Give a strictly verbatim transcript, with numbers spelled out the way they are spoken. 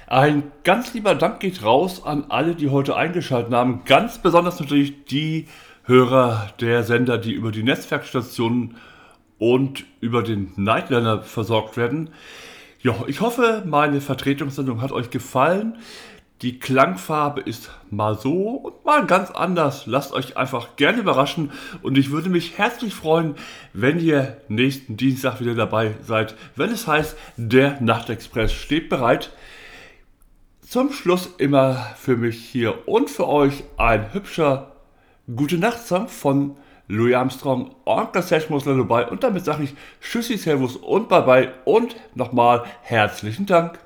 Ein ganz lieber Dank geht raus an alle, die heute eingeschaltet haben. Ganz besonders natürlich die Hörer der Sender, die über die Netzwerkstationen und über den Nightliner versorgt werden. Ja, ich hoffe, meine Vertretungssendung hat euch gefallen. Die Klangfarbe ist mal so und mal ganz anders. Lasst euch einfach gerne überraschen und ich würde mich herzlich freuen, wenn ihr nächsten Dienstag wieder dabei seid, wenn es heißt, der Nachtexpress steht bereit. Zum Schluss immer für mich hier und für euch ein hübscher Gute-Nacht-Song von Louis Armstrong und das Seshmusler dabei. Und damit sage ich Tschüssi, Servus und Bye-Bye und nochmal herzlichen Dank.